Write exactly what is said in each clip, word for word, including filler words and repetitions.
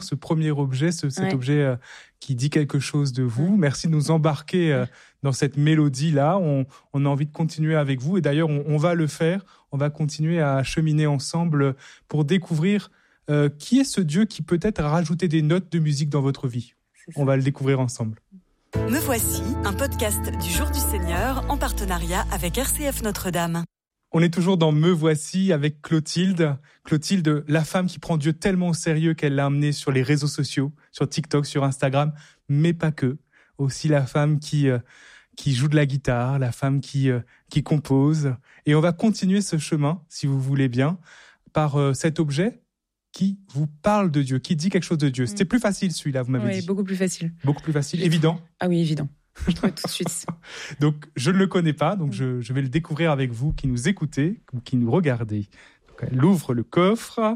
ce premier objet, ce, cet ouais. objet euh, qui dit quelque chose de vous. Merci de nous embarquer euh, dans cette mélodie-là. On, on a envie de continuer avec vous. Et d'ailleurs, on, on va le faire. On va continuer à cheminer ensemble pour découvrir euh, qui est ce Dieu qui peut-être a rajouté des notes de musique dans votre vie. On va le découvrir ensemble. Me voici, un podcast du Jour du Seigneur en partenariat avec R C F Notre-Dame. On est toujours dans Me voici avec Clotilde. Clotilde, la femme qui prend Dieu tellement au sérieux qu'elle l'a amené sur les réseaux sociaux, sur TikTok, sur Instagram, mais pas que. Aussi la femme qui euh, qui joue de la guitare, la femme qui euh, qui compose. Et on va continuer ce chemin, si vous voulez bien, par euh, cet objet qui vous parle de Dieu, qui dit quelque chose de Dieu. C'était plus facile celui-là, vous m'avez ouais, dit. beaucoup plus facile. Beaucoup plus facile, évident. Ah oui, évident. Je trouvais tout de suite. Donc, je ne le connais pas, donc je, je vais le découvrir avec vous qui nous écoutez ou qui nous regardez. Donc, elle ouvre le coffre.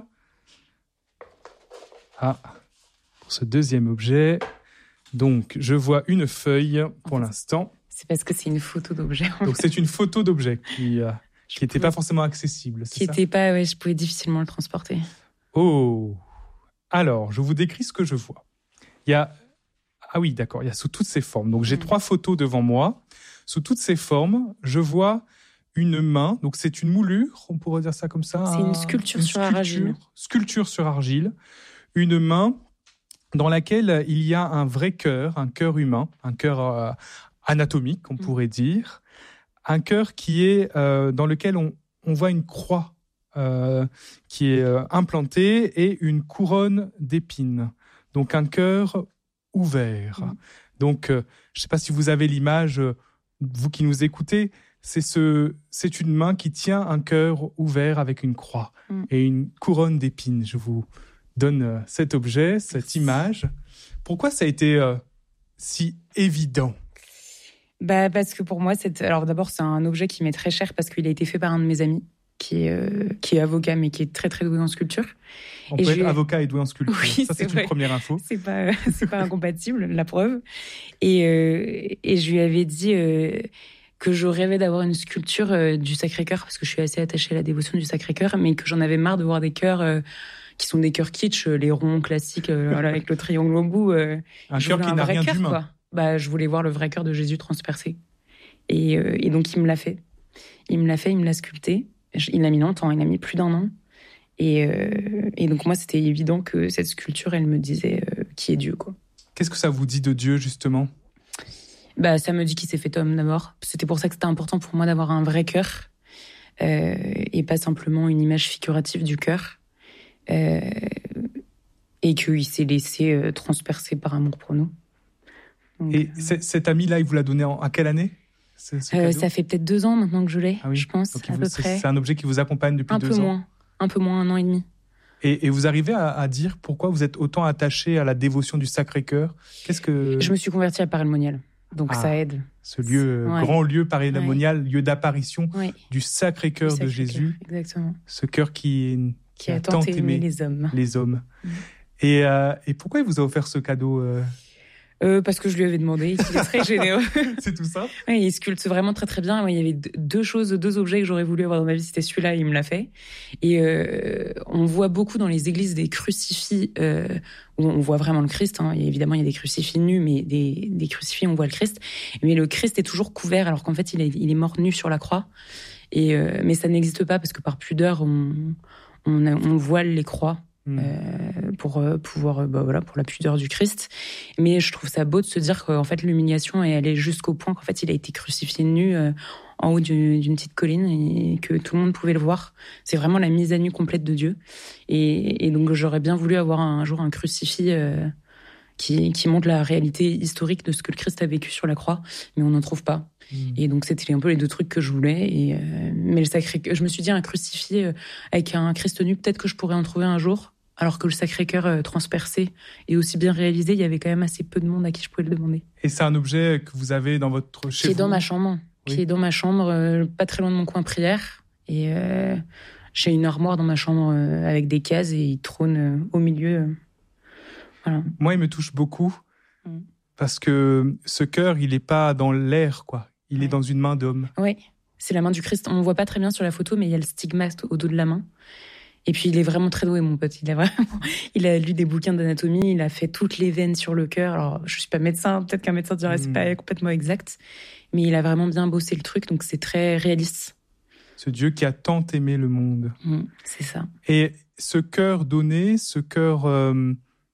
Ah, pour ce deuxième objet. Donc, je vois une feuille pour l'instant. C'est parce que c'est une photo d'objet. Donc, c'est une photo d'objet qui euh, qui n'était pas forcément accessible. Qui n'était pas, ouais, je pouvais difficilement le transporter. Oh, alors, je vous décris ce que je vois. Il y a Ah oui, d'accord, il y a sous toutes ces formes. Donc, j'ai mmh. trois photos devant moi. Sous toutes ces formes, je vois une main. Donc, c'est une moulure, on pourrait dire ça comme ça. C'est une sculpture une sur sculpture, argile. Sculpture sur argile. Une main dans laquelle il y a un vrai cœur, un cœur humain, un cœur euh, anatomique, on mmh. pourrait dire. Un cœur qui est, euh, dans lequel on, on voit une croix euh, qui est euh, implantée et une couronne d'épines. Donc, un cœur ouvert. Mmh. Donc, euh, je ne sais pas si vous avez l'image, euh, vous qui nous écoutez, c'est, ce, c'est une main qui tient un cœur ouvert avec une croix mmh. et une couronne d'épines. Je vous donne euh, cet objet, cette image. Pourquoi ça a été euh, si évident ? Bah, parce que pour moi, c'est... Alors d'abord, c'est un objet qui m'est très cher parce qu'il a été fait par un de mes amis. Qui est, euh, qui est avocat, mais qui est très, très doué en sculpture. On et peut je... être avocat et doué en sculpture. Oui, ça, c'est, c'est une première info. C'est pas, c'est pas incompatible, la preuve. Et, euh, et je lui avais dit euh, que je rêvais d'avoir une sculpture euh, du Sacré-Cœur, parce que je suis assez attachée à la dévotion du Sacré-Cœur, mais que j'en avais marre de voir des cœurs euh, qui sont des cœurs kitsch, les ronds classiques, euh, voilà, avec le triangle au bout. Euh, un cœur qui n'a rien cœur, d'humain. Quoi. Bah, je voulais voir le vrai cœur de Jésus transpercé. Et, euh, et donc, il me l'a fait. Il me l'a fait, il me l'a sculpté. Il a mis longtemps, il a mis plus d'un an. Et, euh, et donc, moi, c'était évident que cette sculpture, elle me disait euh, qui est Dieu, quoi. Qu'est-ce que ça vous dit de Dieu, justement ? Bah, ça me dit qu'il s'est fait homme, d'abord. C'était pour ça que c'était important pour moi d'avoir un vrai cœur euh, et pas simplement une image figurative du cœur. Euh, et qu'il s'est laissé euh, transpercer par amour pour nous. Donc, et euh... cet ami-là, il vous l'a donné en, à quelle année ? Ce, ce euh, ça fait peut-être deux ans maintenant que je l'ai, ah oui. je pense, donc à vous, peu c'est, près. C'est un objet qui vous accompagne depuis un deux peu ans. Moins, un peu moins, un an et demi. Et, et vous arrivez à, à dire pourquoi vous êtes autant attaché à la dévotion du Sacré-Cœur ? Qu'est-ce que... Je me suis convertie à Paray-le-Monial, donc ah, ça aide. Ce lieu, ouais. grand lieu Paray-le-Monial, ouais. lieu d'apparition ouais. du Sacré-Cœur du Sacré-Cœur de Jésus. Exactement. Ce cœur qui, qui, qui a, a tant aimé, aimé les hommes. Les hommes. Mmh. Et, euh, et pourquoi il vous a offert ce cadeau euh... Euh, parce que je lui avais demandé, il est très généreux. C'est tout ça ? Oui, il sculpte vraiment très très bien. Moi, il y avait deux choses, deux objets que j'aurais voulu avoir dans ma vie, c'était celui-là, il me l'a fait. Et euh, on voit beaucoup dans les églises des crucifix, euh, où on voit vraiment le Christ. Hein. Et évidemment, il y a des crucifix nus, mais des, des crucifix, on voit le Christ. Mais le Christ est toujours couvert, alors qu'en fait, il est, il est mort nu sur la croix. Et, euh, mais ça n'existe pas, parce que par pudeur, on, on, on voile les croix. Mmh. Euh, pour euh, pouvoir euh, bah voilà pour la pudeur du Christ, mais je trouve ça beau de se dire qu'en fait l'humiliation est allée jusqu'au point qu'en fait il a été crucifié nu euh, en haut d'une, d'une petite colline et que tout le monde pouvait le voir. C'est vraiment la mise à nu complète de Dieu, et, et donc j'aurais bien voulu avoir un, un jour un crucifix euh, qui qui montre la réalité historique de ce que le Christ a vécu sur la croix, mais on n'en trouve pas. Mmh. Et donc c'était un peu les deux trucs que je voulais. Et euh, mais le sacré, je me suis dit un crucifix euh, avec un Christ nu, peut-être que je pourrais en trouver un jour. Alors que le Sacré-Cœur euh, transpercé et aussi bien réalisé, il y avait quand même assez peu de monde à qui je pouvais le demander. Et c'est un objet que vous avez dans votre chez Qui vous ? est dans ma chambre, oui. Qui est dans ma chambre, euh, pas très loin de mon coin prière. Et euh, j'ai une armoire dans ma chambre euh, avec des cases et il trône euh, au milieu. Euh, voilà. Moi, il me touche beaucoup mm. parce que ce cœur, il n'est pas dans l'air, quoi. Il ouais. est dans une main d'homme. Oui, c'est la main du Christ. On ne voit pas très bien sur la photo, mais il y a le stigmate au dos de la main. Et puis, il est vraiment très doué, mon pote. Il a vraiment, il a lu des bouquins d'anatomie, il a fait toutes les veines sur le cœur. Alors, je suis pas médecin, peut-être qu'un médecin dirait que c'est pas complètement exact, mais il a vraiment bien bossé le truc, donc c'est très réaliste. Ce Dieu qui a tant aimé le monde. Mmh, c'est ça. Et ce cœur donné, ce cœur euh,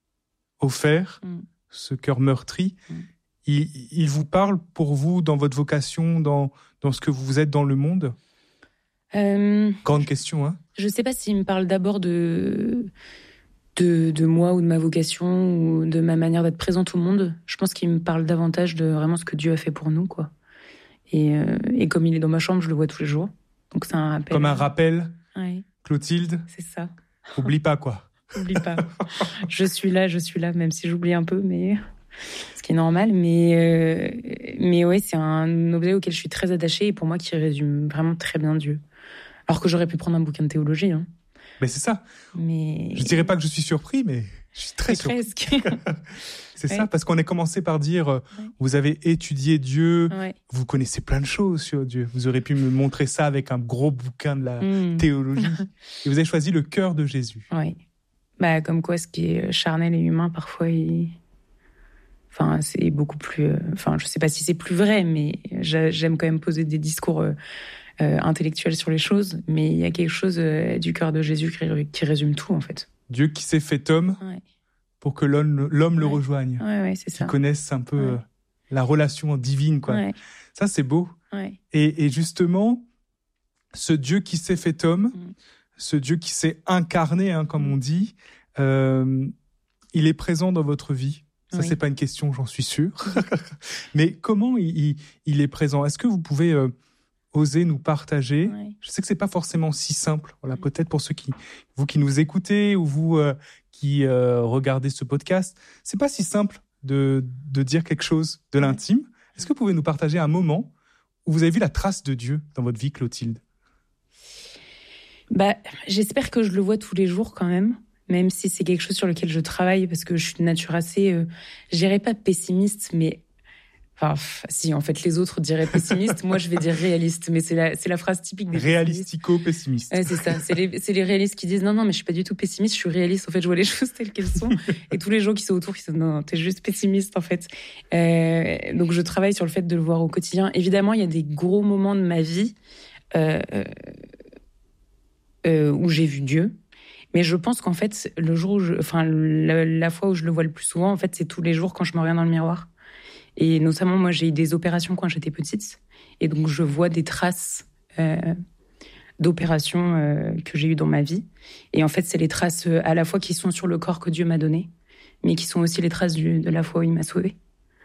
offert, mmh. ce cœur meurtri, mmh. il, il vous parle pour vous dans votre vocation, dans, dans ce que vous êtes dans le monde ? euh, Grande question, hein ? Je sais pas s'il me parle d'abord de, de, de moi ou de ma vocation ou de ma manière d'être présente au monde. Je pense qu'il me parle davantage de vraiment ce que Dieu a fait pour nous, quoi. Et, euh, et comme il est dans ma chambre, je le vois tous les jours. Donc c'est un rappel. Comme un rappel, ouais. Clotilde. C'est ça. Oublie pas, quoi. Oublie pas. Je suis là, je suis là, même si j'oublie un peu, mais ce qui est normal. Mais, euh... mais ouais, c'est un objet auquel je suis très attachée et pour moi qui résume vraiment très bien Dieu. Alors que j'aurais pu prendre un bouquin de théologie. Hein. Mais c'est ça. Mais... Je dirais pas que je suis surpris, mais je suis très surpris. Presque. C'est ouais. ça, parce qu'on a commencé par dire, euh, ouais. vous avez étudié Dieu, ouais. vous connaissez plein de choses sur Dieu. Vous aurez pu me montrer ça avec un gros bouquin de la mmh. théologie. Et vous avez choisi le cœur de Jésus. Oui. Bah, comme quoi, ce qui est charnel et humain, parfois, il... enfin, c'est beaucoup plus... Euh... Enfin, je sais pas si c'est plus vrai, mais j'aime quand même poser des discours euh, euh, intellectuels sur les choses. Mais il y a quelque chose euh, du cœur de Jésus qui, qui résume tout, en fait. Dieu qui s'est fait homme ouais. pour que l'homme, l'homme ouais. le rejoigne. Ouais, ouais, c'est ça. Qui connaisse un peu ouais. euh, la relation divine, quoi. Ouais. Ça, c'est beau. Ouais. Et, et justement, ce Dieu qui s'est fait homme, mm. ce Dieu qui s'est incarné, hein, comme mm. on dit, euh, il est présent dans votre vie. Ça, oui. c'est pas une question, j'en suis sûr. Mais comment il, il, il est présent ? Est-ce que vous pouvez euh, oser nous partager ? Oui. Je sais que c'est pas forcément si simple. Voilà, peut-être pour ceux qui, vous qui nous écoutez ou vous euh, qui euh, regardez ce podcast, c'est pas si simple de de dire quelque chose de l'intime. Est-ce que vous pouvez nous partager un moment où vous avez vu la trace de Dieu dans votre vie, Clotilde ? Bah, j'espère que je le vois tous les jours quand même. Même si c'est quelque chose sur lequel je travaille, parce que je suis de nature assez, euh, je dirais pas pessimiste, mais, enfin, si, en fait, les autres diraient pessimiste, moi je vais dire réaliste, mais c'est la, c'est la phrase typique des réalistico-pessimiste. Ouais, c'est ça, c'est les, c'est les réalistes qui disent non, non, mais je suis pas du tout pessimiste, je suis réaliste, en fait, je vois les choses telles qu'elles sont, et tous les gens qui sont autour qui disent non, non, t'es juste pessimiste, en fait. Euh, donc je travaille sur le fait de le voir au quotidien. Évidemment, il y a des gros moments de ma vie euh, euh, où j'ai vu Dieu. Mais je pense qu'en fait, le jour où je, enfin, la, la fois où je le vois le plus souvent, en fait, c'est tous les jours quand je me regarde dans le miroir. Et notamment, moi, j'ai eu des opérations quand j'étais petite. Et donc, je vois des traces euh, d'opérations euh, que j'ai eues dans ma vie. Et en fait, c'est les traces euh, à la fois qui sont sur le corps que Dieu m'a donné, mais qui sont aussi les traces du, de la fois où il m'a sauvée.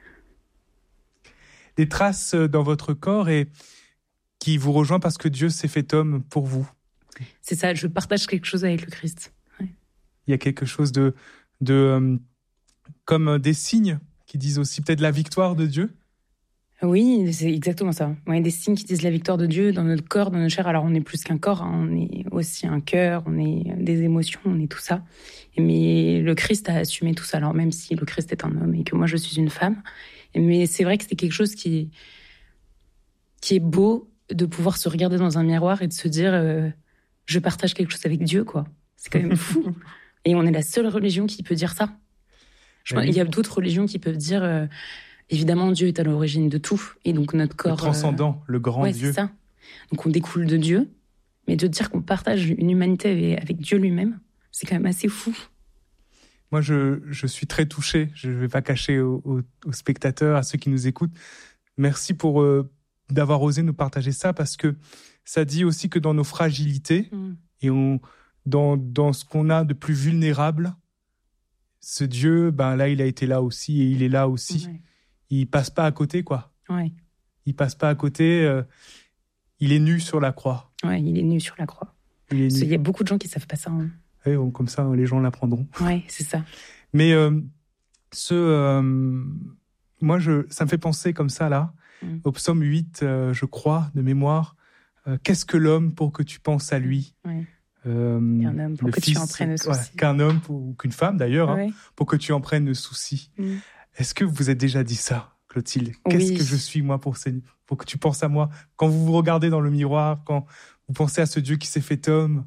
Des traces dans votre corps et qui vous rejoint parce que Dieu s'est fait homme pour vous. C'est ça, je partage quelque chose avec le Christ. Ouais. Il y a quelque chose de, de euh, comme des signes qui disent aussi peut-être la victoire de Dieu. Oui, c'est exactement ça. Ouais, des signes qui disent la victoire de Dieu dans notre corps, dans notre chair. Alors on est plus qu'un corps, hein. On est aussi un cœur, on est des émotions, on est tout ça. Mais le Christ a assumé tout ça. Alors même si le Christ est un homme et que moi je suis une femme, mais c'est vrai que c'est quelque chose qui qui est beau de pouvoir se regarder dans un miroir et de se dire euh, je partage quelque chose avec Dieu, quoi. C'est quand même fou. Et on est la seule religion qui peut dire ça. Je pense, oui. Il y a d'autres religions qui peuvent dire, euh, évidemment, Dieu est à l'origine de tout. Et donc notre corps... Le transcendant, euh, le grand ouais, Dieu. C'est ça. Donc on découle de Dieu. Mais de dire qu'on partage une humanité avec Dieu lui-même, c'est quand même assez fou. Moi, je, je suis très touché. Je ne vais pas cacher aux, aux, aux spectateurs, à ceux qui nous écoutent. Merci pour euh, d'avoir osé nous partager ça, parce que ça dit aussi que dans nos fragilités mmh. et on, dans, dans ce qu'on a de plus vulnérable, ce Dieu, ben là, il a été là aussi et il est là aussi. Ouais. Il passe pas à côté, quoi. Ouais. Il passe pas à côté. Euh, il est nu sur la croix. Ouais, il est nu sur la croix. Il, est nu. Il y a beaucoup de gens qui savent pas ça. Hein. Ouais, comme ça, les gens l'apprendront. Ouais, c'est ça. Mais euh, ce, euh, moi, je, ça me fait penser comme ça là, mmh. au psaume huit, euh, je crois, de mémoire. Euh, qu'est-ce que l'homme pour que tu penses à lui ? Ouais. Euh, qu'un homme pour que fils, tu en prennes le souci. Ouais, qu'un homme pour, ou qu'une femme d'ailleurs, ouais. hein, pour que tu en prennes le souci. Mm. Est-ce que vous vous êtes déjà dit ça, Clotilde ? Oui. Qu'est-ce que je suis moi pour, ces, pour que tu penses à moi ? Quand vous vous regardez dans le miroir, quand vous pensez à ce Dieu qui s'est fait homme ?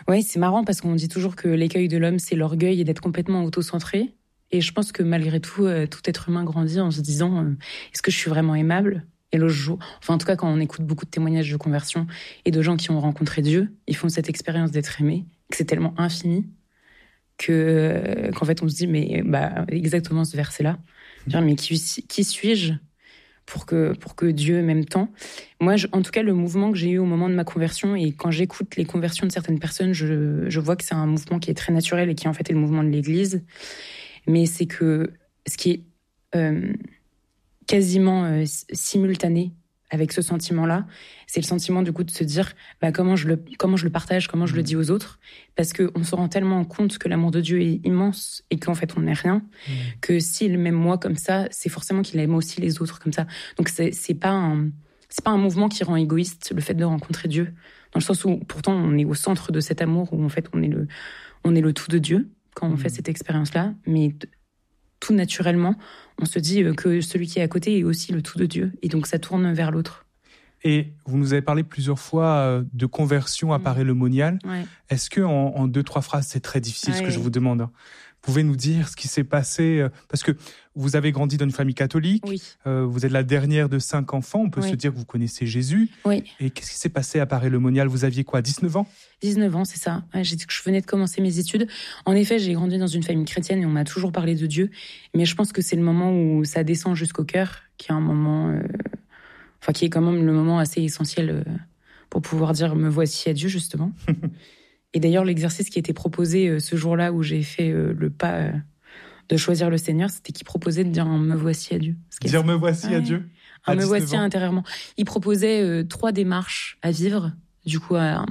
Oui, c'est marrant parce qu'on dit toujours que l'écueil de l'homme, c'est l'orgueil et d'être complètement autocentré. Et je pense que malgré tout, euh, tout être humain grandit en se disant euh, est-ce que je suis vraiment aimable ? Et l'autre jour, enfin en tout cas quand on écoute beaucoup de témoignages de conversion et de gens qui ont rencontré Dieu, ils font cette expérience d'être aimés, que c'est tellement infini que euh, qu'en fait on se dit mais bah exactement ce verset-là, dire, mais qui, qui suis-je pour que pour que Dieu m'aime tant ? Moi, je, en tout cas, le mouvement que j'ai eu au moment de ma conversion et quand j'écoute les conversions de certaines personnes, je je vois que c'est un mouvement qui est très naturel et qui en fait est le mouvement de l'Église. Mais c'est que ce qui est euh, quasiment euh, simultané avec ce sentiment-là, c'est le sentiment du coup de se dire bah, comment, je le, comment je le partage, comment je mmh. le dis aux autres, parce qu'on se rend tellement compte que l'amour de Dieu est immense et qu'en fait on n'est rien, mmh. que s'il m'aime moi comme ça, c'est forcément qu'il aime aussi les autres comme ça. Donc c'est, c'est, pas un, c'est pas un mouvement qui rend égoïste le fait de rencontrer Dieu, dans le sens où pourtant on est au centre de cet amour, où en fait on est le, on est le tout de Dieu quand on mmh. fait cette expérience-là, mais tout naturellement, on se dit que celui qui est à côté est aussi le tout de Dieu. Et donc, ça tourne vers l'autre. Et vous nous avez parlé plusieurs fois de conversion à Paray-le-Monial. Ouais. Est-ce qu'en en deux, trois phrases, c'est très difficile, ouais. ce que je vous demande, hein. Vous pouvez nous dire ce qui s'est passé ? Parce que vous avez grandi dans une famille catholique. Oui. Euh, vous êtes la dernière de cinq enfants. On peut oui. se dire que vous connaissez Jésus. Oui. Et qu'est-ce qui s'est passé à Paray-le-Monial ? Vous aviez quoi, dix-neuf ans ? dix-neuf ans, c'est ça. Ouais, j'ai dit que je venais de commencer mes études. En effet, j'ai grandi dans une famille chrétienne et on m'a toujours parlé de Dieu. Mais je pense que c'est le moment où ça descend jusqu'au cœur, qui est un moment, euh... enfin, qui est quand même le moment assez essentiel euh, pour pouvoir dire me voici à Dieu, justement. Et d'ailleurs, l'exercice qui était proposé euh, ce jour-là où j'ai fait euh, le pas euh, de choisir le Seigneur, c'était qu'il proposait de dire un me voici à Dieu. Dire me voici ouais. à Dieu. Un me voici intérieurement. Il proposait euh, trois démarches à vivre, du coup, à,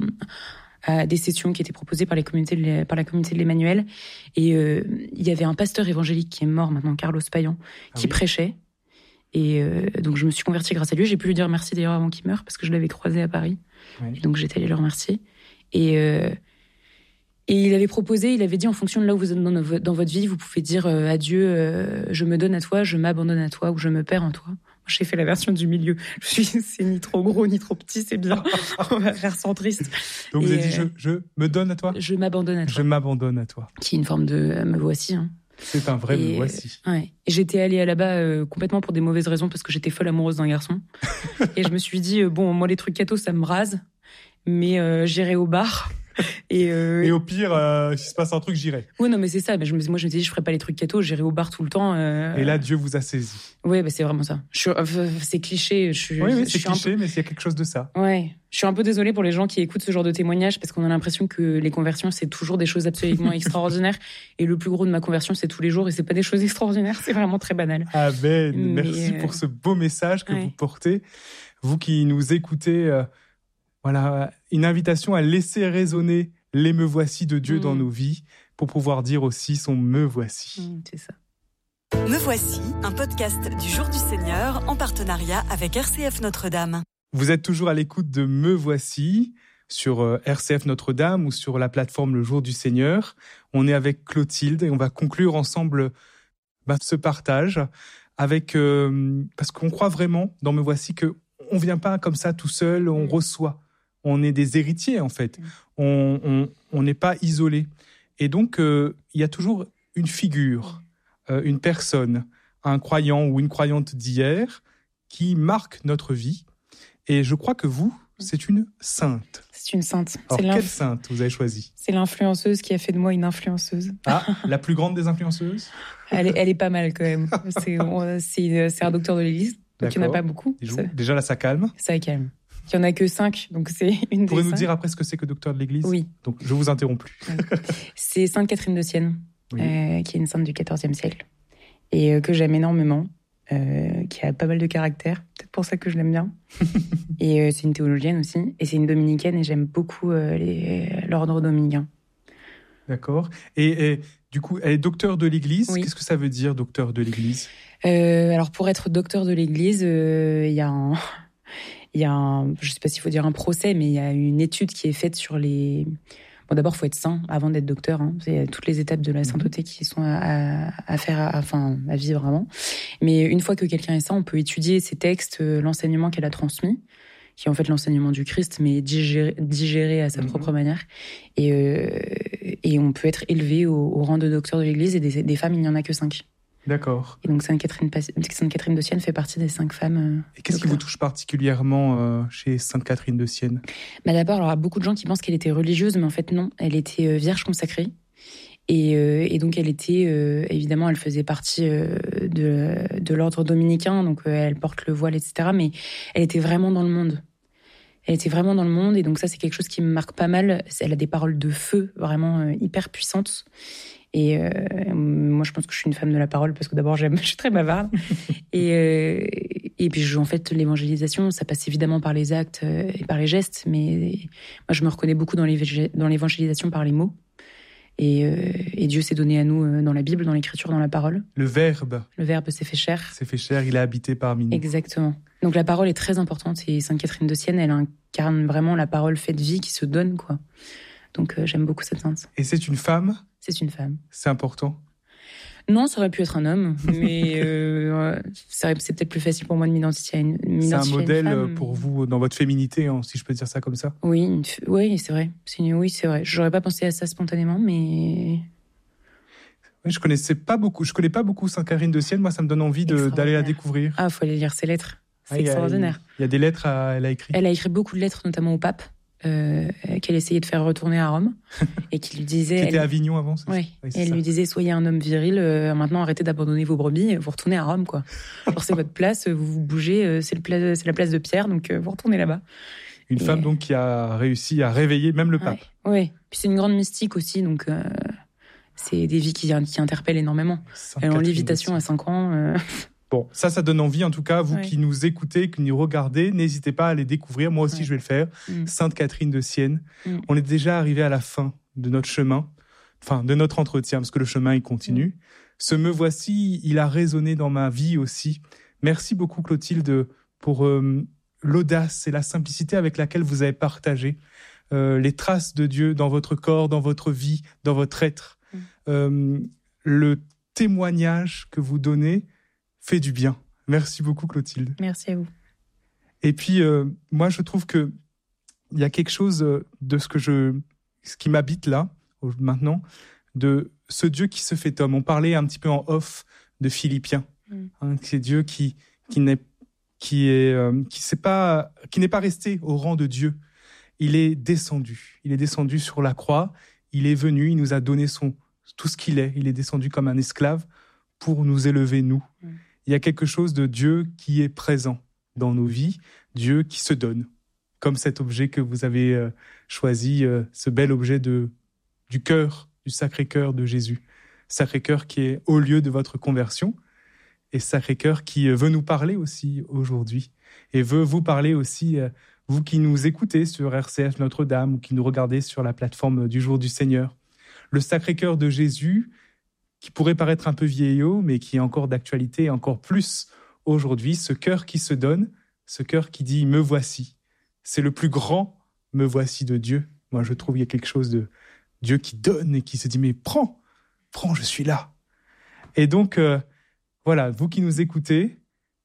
à des sessions qui étaient proposées par, les communautés de, par la communauté de l'Emmanuel. Et euh, il y avait un pasteur évangélique qui est mort maintenant, Carlos Payan, ah qui oui. prêchait. Et euh, donc, je me suis convertie grâce à lui. J'ai pu lui dire merci d'ailleurs avant qu'il meure, parce que je l'avais croisé à Paris. Oui. Donc, j'étais allée le remercier. Et... Euh, Et il avait proposé, il avait dit en fonction de là où vous êtes dans, dans votre vie, vous pouvez dire euh, à Dieu, euh, je me donne à toi, je m'abandonne à toi ou je me perds en toi. Moi, j'ai fait la version du milieu. Je suis, c'est ni trop gros ni trop petit, c'est bien. On va faire centriste. Donc et vous avez euh, dit, je, je me donne à toi ? Je m'abandonne à toi. Je m'abandonne à toi. Qui est une forme de euh, me voici. Hein. C'est un vrai et, me voici. Euh, ouais. Et j'étais allée là-bas euh, complètement pour des mauvaises raisons parce que j'étais folle amoureuse d'un garçon. Et je me suis dit, euh, bon, moi les trucs cathos, ça me rase, mais euh, j'irai au bar. Et, euh... et au pire, euh, s'il se passe un truc, j'irai. Oui, non, mais c'est ça. Mais je me, moi, je me disais, je ferais pas les trucs cathos, j'irai au bar tout le temps. Euh... Et là, Dieu vous a saisi. Oui, bah, c'est vraiment ça. Je suis, euh, c'est cliché. Je suis, oui, oui, je c'est suis cliché, peu... mais il y a quelque chose de ça. Ouais. Je suis un peu désolée pour les gens qui écoutent ce genre de témoignages parce qu'on a l'impression que les conversions, c'est toujours des choses absolument extraordinaires. Et le plus gros de ma conversion, c'est tous les jours et c'est pas des choses extraordinaires. C'est vraiment très banal. Amen. Mais Merci euh... pour ce beau message que ouais. vous portez. Vous qui nous écoutez, euh, voilà, une invitation à laisser résonner les me voici de Dieu mmh. dans nos vies pour pouvoir dire aussi son me voici. Mmh, c'est ça. Me voici, un podcast du Jour du Seigneur en partenariat avec R C F Notre-Dame. Vous êtes toujours à l'écoute de Me voici sur R C F Notre-Dame ou sur la plateforme Le Jour du Seigneur. On est avec Clotilde et on va conclure ensemble bah, ce partage avec euh, parce qu'on croit vraiment dans Me voici que on vient pas comme ça tout seul, on mmh. reçoit. On est des héritiers, en fait. On n'est pas isolés. Et donc, euh, il y a toujours une figure, euh, une personne, un croyant ou une croyante d'hier qui marque notre vie. Et je crois que vous, c'est une sainte. C'est une sainte. Alors, c'est quelle sainte vous avez choisi ? C'est l'influenceuse qui a fait de moi une influenceuse. Ah, la plus grande des influenceuses ? elle, est, elle est pas mal, quand même. C'est, c'est, c'est un docteur de l'Église, donc il n'y en a pas beaucoup. Déjà, déjà, là, ça calme. Ça calme. Il n'y en a que cinq, donc c'est une des Vous pourrez nous cinq. dire après ce que c'est que docteur de l'Église ? Oui. Donc, je vous interromps plus. C'est Sainte Catherine de Sienne, oui. euh, qui est une sainte du quatorzième siècle, et euh, que j'aime énormément, euh, qui a pas mal de caractère, peut-être pour ça que je l'aime bien. Et euh, c'est une théologienne aussi, et c'est une dominicaine, et j'aime beaucoup euh, les, l'ordre dominicain. D'accord. Et, et du coup, elle est docteur de l'Église. Oui. Qu'est-ce que ça veut dire, docteur de l'Église ? euh, Alors, pour être docteur de l'Église, il euh, y a un... Il y a un, je ne sais pas s'il faut dire un procès, mais il y a une étude qui est faite sur les... Bon, d'abord, il faut être saint avant d'être docteur. Hein. C'est toutes les étapes de la sainteté qui sont à, à, à faire, à, enfin, à vivre avant. Mais une fois que quelqu'un est saint, on peut étudier ses textes, l'enseignement qu'elle a transmis. qui est en fait l'enseignement du Christ, mais digéré, digéré à sa mmh. propre manière. Et, euh, et on peut être élevé au, au rang de docteur de l'Église, et des, des femmes, il n'y en a que cinq. D'accord. Et donc Sainte-Catherine, Sainte-Catherine de Sienne fait partie des cinq femmes. Euh, et qu'est-ce docteurs. qui vous touche particulièrement euh, chez Sainte-Catherine de Sienne ? Bah d'abord, alors, il y a beaucoup de gens qui pensent qu'elle était religieuse, mais en fait non, elle était euh, vierge consacrée. Et, euh, et donc elle était, euh, évidemment, elle faisait partie euh, de, de l'ordre dominicain, donc euh, elle porte le voile, et cetera. Mais elle était vraiment dans le monde. Elle était vraiment dans le monde, et donc ça, c'est quelque chose qui me marque pas mal. Elle a des paroles de feu, vraiment euh, hyper puissantes. Et euh, moi, je pense que je suis une femme de la parole, parce que d'abord, j'aime, je suis très bavarde. et, euh, et puis, je, en fait, l'évangélisation, ça passe évidemment par les actes et par les gestes, mais moi, je me reconnais beaucoup dans, les, dans l'évangélisation par les mots. Et, euh, et Dieu s'est donné à nous dans la Bible, dans l'Écriture, dans la parole. Le Verbe. Le Verbe s'est fait chair. S'est fait chair, il a habité parmi nous. Exactement. Donc la parole est très importante, et Sainte-Catherine de Sienne, elle incarne vraiment la parole faite vie qui se donne, quoi. Donc euh, j'aime beaucoup cette sainte. Et c'est une femme ? C'est une femme. C'est important ? Non, ça aurait pu être un homme, mais euh, c'est, c'est peut-être plus facile pour moi de m'identifier à une, m'identifier c'est un modèle à une femme. Pour vous dans votre féminité, hein, si je peux dire ça comme ça. Oui, une, oui, c'est vrai. C'est une, oui, c'est vrai. J'aurais pas pensé à ça spontanément, mais oui, je connaissais pas beaucoup. Je connais pas beaucoup Sainte-Catherine de Sienne. Moi, ça me donne envie de, d'aller la découvrir. Ah, faut aller lire ses lettres. C'est ah, extraordinaire. Il y, y a des lettres à, elle a écrites. Elle a écrit beaucoup de lettres, notamment au pape. Euh, qu'elle essayait de faire retourner à Rome et qui lui disait. Qui était à elle... Avignon avant. C'est oui. Oui, c'est elle ça. Lui disait soyez un homme viril. Euh, maintenant arrêtez d'abandonner vos brebis. Vous retournez à Rome, quoi. Alors c'est votre place. Vous vous bougez. Euh, c'est, le pla... c'est la place de Pierre, donc euh, vous retournez là-bas. Une et... femme donc qui a réussi à réveiller même le pape. Oui. Ouais. Puis c'est une grande mystique aussi, donc euh, c'est des vies qui, qui interpellent énormément. Elle est en lévitation à cinq ans. Euh... Bon, ça, ça donne envie, en tout cas, vous ouais. qui nous écoutez, qui nous regardez, n'hésitez pas à les découvrir. Moi aussi, ouais. je vais le faire. Mm. Sainte-Catherine de Sienne. Mm. On est déjà arrivé à la fin de notre chemin, enfin, de notre entretien, parce que le chemin, il continue. Mm. Ce me voici, il a résonné dans ma vie aussi. Merci beaucoup, Clotilde, pour euh, l'audace et la simplicité avec laquelle vous avez partagé euh, les traces de Dieu dans votre corps, dans votre vie, dans votre être. Mm. Euh, le témoignage que vous donnez fait du bien. Merci beaucoup, Clotilde. Merci à vous. Et puis, euh, moi, je trouve que il y a quelque chose de ce que je, ce qui m'habite là, maintenant, de ce Dieu qui se fait homme. On parlait un petit peu en off de Philippiens. Mm. Hein, c'est Dieu qui, qui n'est, qui est, euh, qui s'est pas, qui n'est pas resté au rang de Dieu. Il est descendu. Il est descendu sur la croix. Il est venu. Il nous a donné son, tout ce qu'il est. Il est descendu comme un esclave pour nous élever, nous. Mm. Il y a quelque chose de Dieu qui est présent dans nos vies, Dieu qui se donne, comme cet objet que vous avez euh, choisi, euh, ce bel objet de, du cœur, du Sacré-Cœur de Jésus. Sacré-Cœur qui est au lieu de votre conversion, et Sacré-Cœur qui veut nous parler aussi aujourd'hui, et veut vous parler aussi, euh, vous qui nous écoutez sur R C F Notre-Dame, ou qui nous regardez sur la plateforme du Jour du Seigneur. Le Sacré-Cœur de Jésus, qui pourrait paraître un peu vieillot, mais qui est encore d'actualité, encore plus aujourd'hui, ce cœur qui se donne, ce cœur qui dit « me voici ». C'est le plus grand « me voici » de Dieu. Moi, je trouve qu'il y a quelque chose de Dieu qui donne et qui se dit « mais prends, prends, je suis là ». Et donc, euh, voilà, vous qui nous écoutez,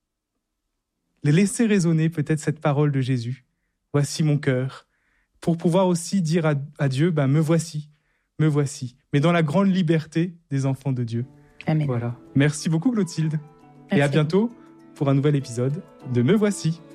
laissez résonner peut-être cette parole de Jésus. « Voici mon cœur », pour pouvoir aussi dire à, à Dieu bah, « me voici ». Me voici, mais dans la grande liberté des enfants de Dieu. Amen. Voilà. Merci beaucoup, Clotilde. Merci. Et à bientôt pour un nouvel épisode de Me voici.